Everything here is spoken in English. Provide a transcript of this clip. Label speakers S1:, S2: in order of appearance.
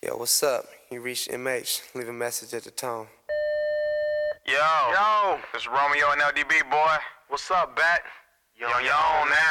S1: Yo, what's up? You reached MH. Leave a message at the tone.
S2: Yo, it's Romeo and LDB, boy. What's up, Bat? Yo, on now.